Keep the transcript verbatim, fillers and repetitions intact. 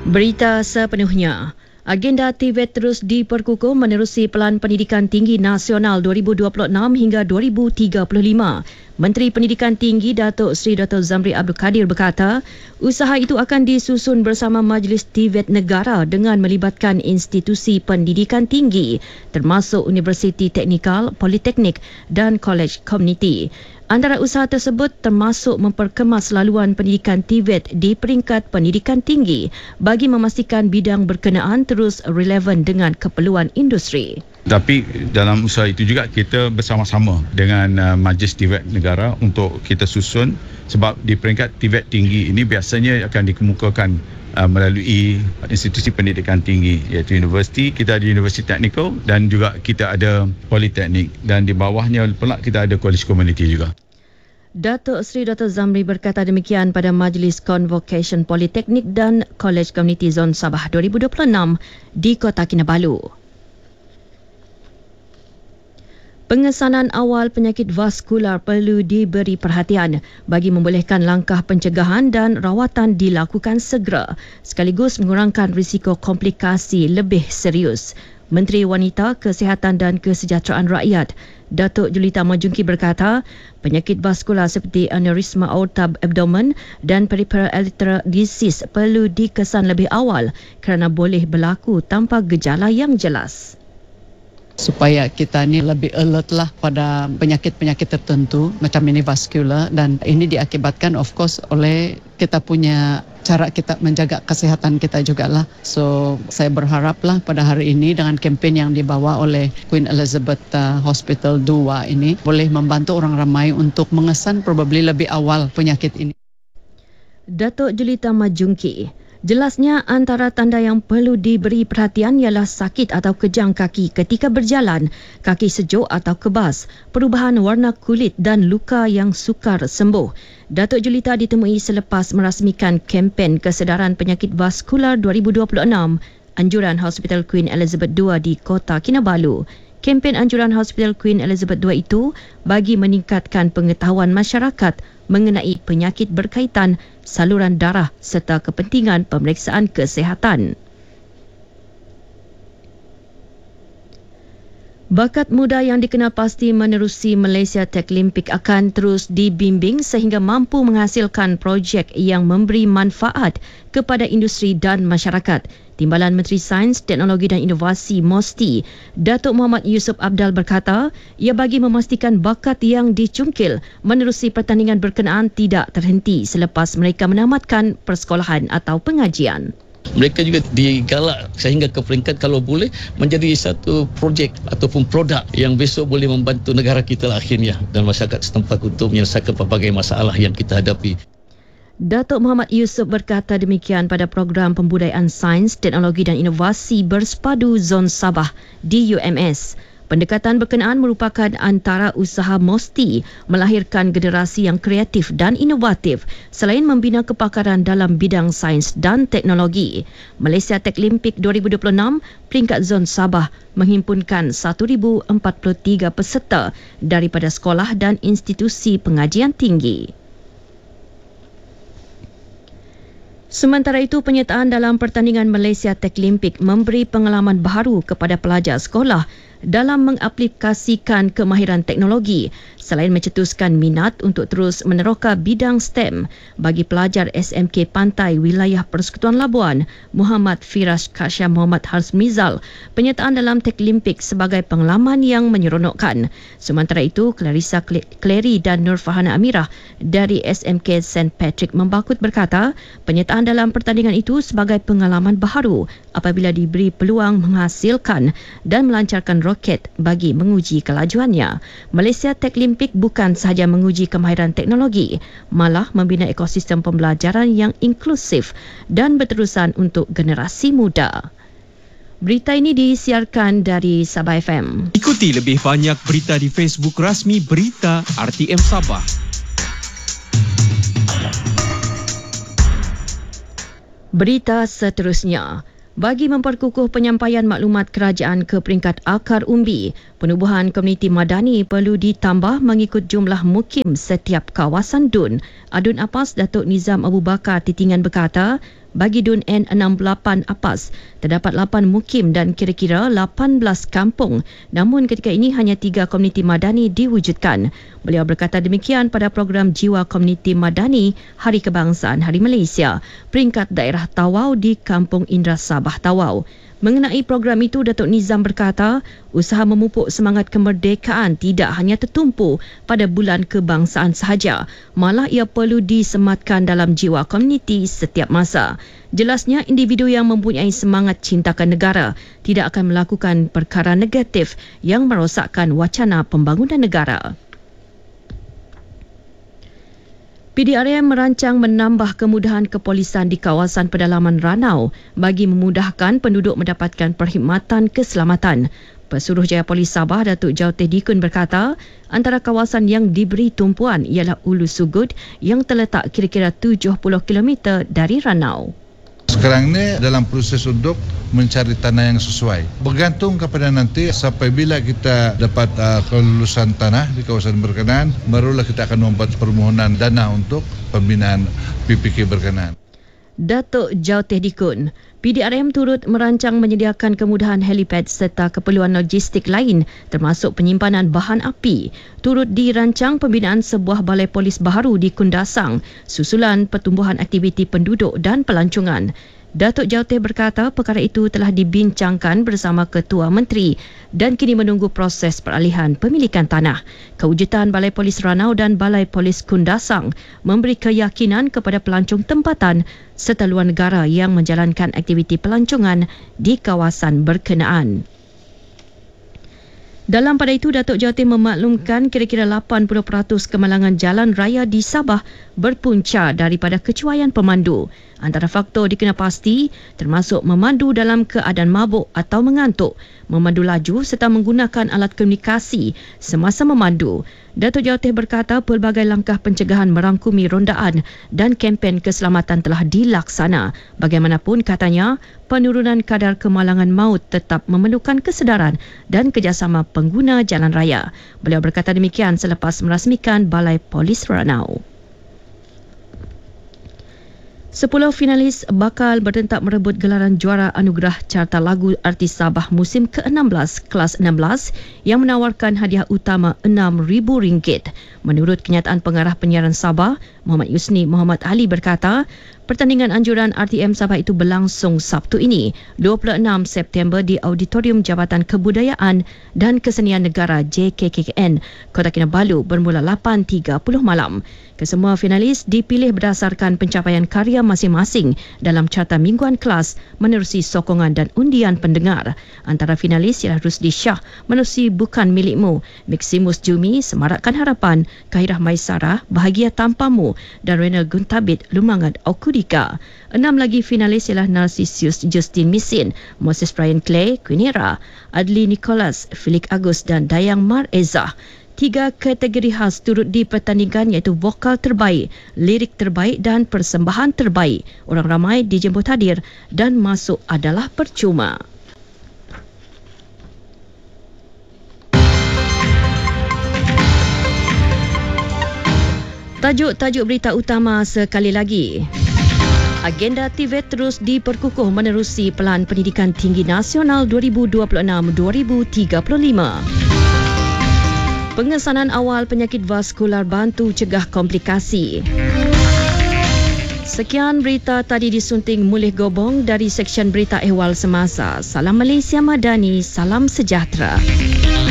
Berita sepenuhnya. Agenda T V E T terus diperkukuh menerusi Pelan Pendidikan Tinggi Nasional dua ribu dua puluh enam hingga dua ribu tiga puluh lima. Menteri Pendidikan Tinggi Datuk Seri Dato Zamri Abdul Kadir berkata, usaha itu akan disusun bersama Majlis T V E T Negara dengan melibatkan institusi pendidikan tinggi termasuk Universiti Teknikal, Politeknik dan Kolej Komuniti. Antara usaha tersebut termasuk memperkemas laluan pendidikan T V E T di peringkat pendidikan tinggi bagi memastikan bidang berkenaan terus relevan dengan keperluan industri. Tapi dalam usaha itu juga kita bersama-sama dengan uh, Majlis T V E T Negara untuk kita susun, sebab di peringkat T V E T tinggi ini biasanya akan dikemukakan uh, melalui institusi pendidikan tinggi iaitu universiti. Kita ada Universiti Teknikal dan juga kita ada Politeknik, dan di bawahnya pula kita ada Kolej Komuniti juga. Datuk Seri Dato Zamri berkata demikian pada Majlis Convocation Politeknik dan Kolej Komuniti Zon Sabah dua ribu dua puluh enam di Kota Kinabalu. Pengesanan awal penyakit vaskular perlu diberi perhatian bagi membolehkan langkah pencegahan dan rawatan dilakukan segera sekaligus mengurangkan risiko komplikasi lebih serius. Menteri Wanita, Kesihatan dan Kesejahteraan Rakyat, Datuk Julita Majungki berkata, penyakit vaskular seperti aneurisma aorta abdomen dan peripheral arterial disease perlu dikesan lebih awal kerana boleh berlaku tanpa gejala yang jelas. Supaya kita ni lebih alert lah pada penyakit-penyakit tertentu macam ini vaskular, dan ini diakibatkan of course oleh kita punya cara kita menjaga kesihatan kita jugalah. So saya berharaplah pada hari ini dengan kempen yang dibawa oleh Queen Elizabeth uh, Hospital dua ini boleh membantu orang ramai untuk mengesan probably lebih awal penyakit ini. Datuk Julita Majungki, jelasnya antara tanda yang perlu diberi perhatian ialah sakit atau kejang kaki ketika berjalan, kaki sejuk atau kebas, perubahan warna kulit dan luka yang sukar sembuh. Datuk Julita ditemui selepas merasmikan kempen kesedaran penyakit vaskular dua ribu dua puluh enam anjuran Hospital Queen Elizabeth dua di Kota Kinabalu. Kempen anjuran Hospital Queen Elizabeth dua itu bagi meningkatkan pengetahuan masyarakat mengenai penyakit berkaitan saluran darah serta kepentingan pemeriksaan kesihatan. Bakat muda yang dikenal pasti menerusi Malaysia Techlimpik akan terus dibimbing sehingga mampu menghasilkan projek yang memberi manfaat kepada industri dan masyarakat. Timbalan Menteri Sains, Teknologi dan Inovasi MOSTI, Datuk Muhammad Yusof Abdal berkata, ia bagi memastikan bakat yang dicungkil menerusi pertandingan berkenaan tidak terhenti selepas mereka menamatkan persekolahan atau pengajian. Mereka juga digalak sehingga ke peringkat kalau boleh menjadi satu projek ataupun produk yang besok boleh membantu negara kita lah akhirnya dan masyarakat setempat untuk menyelesaikan pelbagai masalah yang kita hadapi. Datuk Muhammad Yusof berkata demikian pada program pembudayaan sains, teknologi dan inovasi bersepadu Zon Sabah di U M S. Pendekatan berkenaan merupakan antara usaha MOSTI melahirkan generasi yang kreatif dan inovatif selain membina kepakaran dalam bidang sains dan teknologi. Malaysia Techlimpik dua ribu dua puluh enam peringkat Zon Sabah menghimpunkan seribu empat puluh tiga peserta daripada sekolah dan institusi pengajian tinggi. Sementara itu, penyertaan dalam pertandingan Malaysia Techlimpik memberi pengalaman baharu kepada pelajar sekolah dalam mengaplikasikan kemahiran teknologi selain mencetuskan minat untuk terus meneroka bidang STEM bagi pelajar S M K Pantai Wilayah Persekutuan Labuan, Muhammad Firas Kasya Muhammad Harsmizal, penyertaan dalam Techlimpik sebagai pengalaman yang menyeronokkan. Sementara itu, Clarissa Clary dan Nur Farhana Amirah dari S M K Saint Patrick Membakut berkata, penyertaan dalam pertandingan itu sebagai pengalaman baharu apabila diberi peluang menghasilkan dan melancarkan roket bagi menguji kelajuannya. Malaysia Techlimpik bukan sahaja menguji kemahiran teknologi, malah membina ekosistem pembelajaran yang inklusif dan berterusan untuk generasi muda. Berita ini disiarkan dari Sabah F M. Ikuti lebih banyak berita di Facebook rasmi Berita R T M Sabah. Berita seterusnya. Bagi memperkukuh penyampaian maklumat kerajaan ke peringkat akar umbi, penubuhan komuniti madani perlu ditambah mengikut jumlah mukim setiap kawasan D U N. Adun Apas Datuk Nizam Abu Bakar Titingan berkata, bagi Dun N enam puluh lapan Apas, terdapat lapan mukim dan kira-kira lapan belas kampung. Namun ketika ini hanya tiga komuniti madani diwujudkan. Beliau berkata demikian pada program Jiwa Komuniti Madani Hari Kebangsaan Hari Malaysia, peringkat daerah Tawau di Kampung Indra Sabah Tawau. Mengenai program itu, Datuk Nizam berkata, usaha memupuk semangat kemerdekaan tidak hanya tertumpu pada bulan kebangsaan sahaja, malah ia perlu disematkan dalam jiwa komuniti setiap masa. Jelasnya, individu yang mempunyai semangat cintakan negara tidak akan melakukan perkara negatif yang merosakkan wacana pembangunan negara. P D R M merancang menambah kemudahan kepolisan di kawasan pedalaman Ranau bagi memudahkan penduduk mendapatkan perkhidmatan keselamatan. Pesuruhjaya Polis Sabah, Datuk Jauteh Dikun berkata, antara kawasan yang diberi tumpuan ialah Ulu Sugut yang terletak kira-kira tujuh puluh kilometer dari Ranau. Sekarang ni dalam proses untuk mencari tanah yang sesuai. Bergantung kepada nanti sampai bila kita dapat uh, kelulusan tanah di kawasan berkenaan, barulah kita akan membuat permohonan dana untuk pembinaan P P K berkenaan. Datuk Jauteh Dikun, P D R M turut merancang menyediakan kemudahan helipad serta keperluan logistik lain termasuk penyimpanan bahan api. Turut dirancang pembinaan sebuah balai polis baharu di Kundasang susulan pertumbuhan aktiviti penduduk dan pelancongan. Datuk Jauteh berkata perkara itu telah dibincangkan bersama Ketua Menteri dan kini menunggu proses peralihan pemilikan tanah. Kewujudan Balai Polis Ranau dan Balai Polis Kundasang memberi keyakinan kepada pelancong tempatan serta luar negara yang menjalankan aktiviti pelancongan di kawasan berkenaan. Dalam pada itu, Datuk Jauteh memaklumkan kira-kira lapan puluh peratus kemalangan jalan raya di Sabah berpunca daripada kecuaian pemandu. Antara faktor dikena pasti termasuk memandu dalam keadaan mabuk atau mengantuk, memandu laju serta menggunakan alat komunikasi semasa memandu. Datuk Jauteh berkata pelbagai langkah pencegahan merangkumi rondaan dan kempen keselamatan telah dilaksana. Bagaimanapun, katanya, penurunan kadar kemalangan maut tetap memerlukan kesedaran dan kerjasama pengguna jalan raya. Beliau berkata demikian selepas merasmikan Balai Polis Ranau. Sepuluh finalis bakal bertentang merebut gelaran juara anugerah Carta Lagu Artis Sabah musim ke enam belas kelas enam belas yang menawarkan hadiah utama enam ribu ringgit. Menurut kenyataan pengarah penyiaran Sabah, Muhammad Yusni Muhammad Ali berkata, pertandingan anjuran R T M Sabah itu berlangsung Sabtu ini, dua puluh enam September di Auditorium Jabatan Kebudayaan dan Kesenian Negara J K K K N, Kota Kinabalu bermula lapan tiga puluh malam. Kesemua finalis dipilih berdasarkan pencapaian karya masing-masing dalam carta mingguan kelas menerusi sokongan dan undian pendengar. Antara finalis ialah Rusdi Shah menerusi Bukan Milikmu, Maximus Jumi, Semarakkan Harapan, Kahirah Maisarah, Bahagia Tanpamu dan Renal Guntabit, Lumangat Okudika. Enam lagi finalis ialah Narcisius Justin Misin, Moses Brian Clay, Quinera, Adli Nicholas, Felix Agus dan Dayang Mar Ezah. Tiga kategori khas turut dipertandingkan iaitu vokal terbaik, lirik terbaik dan persembahan terbaik. Orang ramai dijemput hadir dan masuk adalah percuma. Tajuk-tajuk berita utama sekali lagi. Agenda T V E T terus diperkukuh menerusi Pelan Pendidikan Tinggi Nasional dua ribu dua puluh enam dua ribu tiga puluh lima. Pengesanan awal penyakit vaskular bantu cegah komplikasi. Sekian berita tadi disunting Mulih Gobong dari Seksyen Berita Ehwal Semasa. Salam Malaysia Madani, salam sejahtera.